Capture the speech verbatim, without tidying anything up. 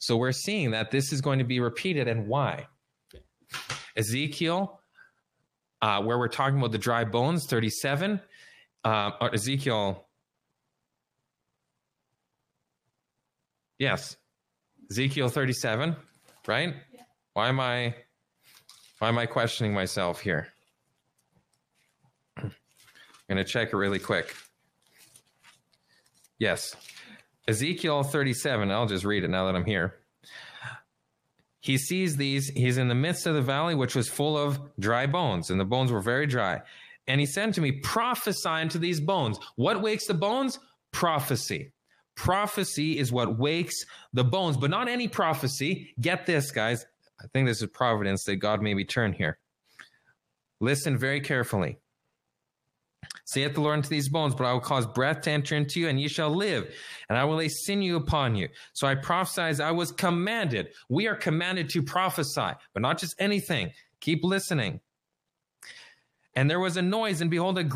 So we're seeing that this is going to be repeated, and why? Ezekiel, uh, where we're talking about the dry bones, thirty-seven, uh, or Ezekiel, yes, Ezekiel thirty-seven, right? Yeah. Why am I, why am I questioning myself here? I'm going to check it really quick. Yes, Ezekiel thirty-seven, I'll just read it now that I'm here. He sees these, he's in the midst of the valley, which was full of dry bones, and the bones were very dry. And he said to me, prophesy unto these bones. What wakes the bones? Prophecy. Prophecy is what wakes the bones, but not any prophecy. Get this, guys. I think this is providence that God made me turn here. Listen very carefully. Saith the Lord unto these bones, but I will cause breath to enter into you, and ye shall live, and I will lay sinew upon you. So I prophesied as I was commanded. We are commanded to prophesy, but not just anything. Keep listening. And there was a noise, and behold, a